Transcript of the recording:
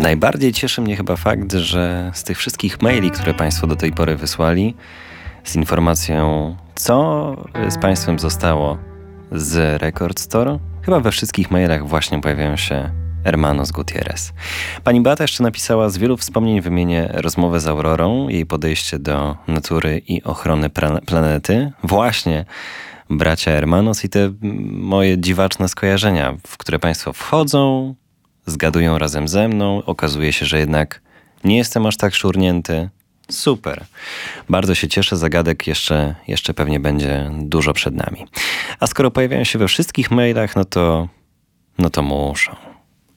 Najbardziej cieszy mnie chyba fakt, że z tych wszystkich maili, które Państwo do tej pory wysłali, z informacją, co z Państwem zostało z Record Store, chyba we wszystkich mailach właśnie pojawiają się Hermanos Gutierrez. Pani Beata jeszcze napisała: z wielu wspomnień wymienię rozmowę z Aurorą, jej podejście do natury i ochrony planety. Właśnie bracia Hermanos i te moje dziwaczne skojarzenia, w które Państwo wchodzą, zgadują razem ze mną. Okazuje się, że jednak nie jestem aż tak szurnięty. Super. Bardzo się cieszę. Zagadek jeszcze pewnie będzie dużo przed nami. A skoro pojawiają się we wszystkich mailach, no to muszą.